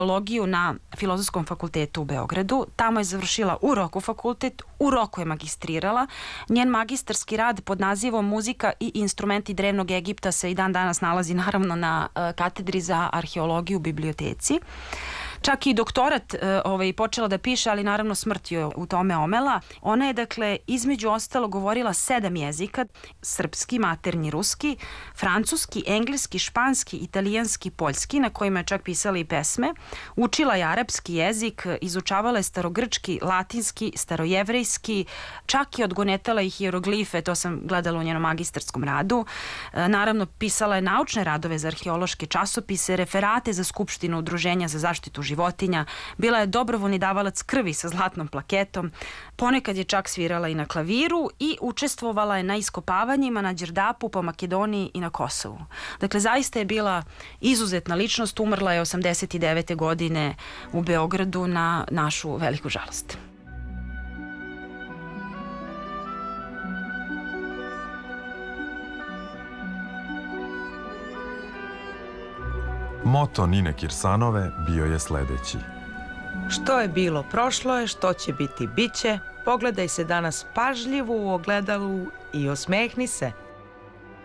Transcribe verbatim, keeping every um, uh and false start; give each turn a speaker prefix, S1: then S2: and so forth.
S1: arheologiju na Filozofskom fakultetu u Beogradu. Tamo je završila u roku fakultet, u roku je magistrirala. Njen magistarski rad pod nazivom Muzika i instrumenti drevnog Egipta se i dan danas nalazi naravno na katedri za arheologiju u biblioteci. Čak i doktorat ovaj, počela da piše, ali naravno smrt joj u tome omela. Ona je, dakle, između ostalo govorila sedam jezika: srpski, maternji ruski, francuski, engleski, španski, italijanski, poljski, na kojima je čak pisala i pesme. Učila je arapski jezik, izučavala je starogrčki, latinski, starojevrejski, čak i odgonetala i hieroglife, to sam gledala u njenom magistarskom radu. Naravno, pisala je naučne radove za arheološke časopise, referate za Skupštinu udruženja za zaštitu životinja, bila je dobrovoljni davalac krvi sa zlatnom plaketom, ponekad je čak svirala i na klaviru i učestvovala je na iskopavanjima na Đerdapu, po Makedoniji i na Kosovu. Dakle, zaista je bila izuzetna ličnost, umrla je osamdeset devete godine u Beogradu na našu veliku žalost.
S2: Moto Nine Kirsanove bio je sledeći:
S3: što je bilo prošlo je, što će biti biće. Pogledaj se danas pažljivo u ogledalu i osmehni se.